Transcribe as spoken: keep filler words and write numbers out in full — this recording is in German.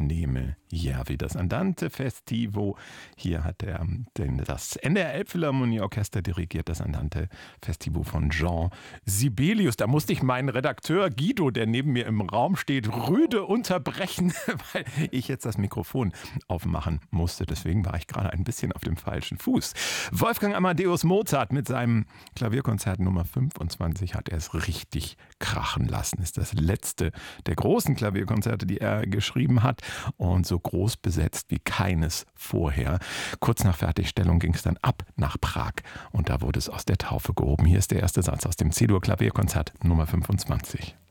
nehme Järvi, das Andante Festivo. Hier hat er den, das N D R Elbphilharmonieorchester dirigiert, das Andante Festivo von Jean Sibelius. Da musste ich meinen Redakteur Guido, der neben mir im Raum steht, rüde unterbrechen, weil ich jetzt das Mikrofon aufmachen musste. Deswegen war ich gerade ein bisschen auf dem falschen Fuß. Wolfgang Amadeus Mozart mit seinem Klavierkonzert Nummer fünfundzwanzig hat er es richtig krachen lassen. Ist das letzte der großen Klavierkonzerte, die er geschrieben hat, und so groß besetzt wie keines vorher. Kurz nach Fertigstellung ging es dann ab nach Prag und da wurde es aus der Taufe gehoben. Hier ist der erste Satz aus dem C-Dur Klavierkonzert Nummer fünfundzwanzig.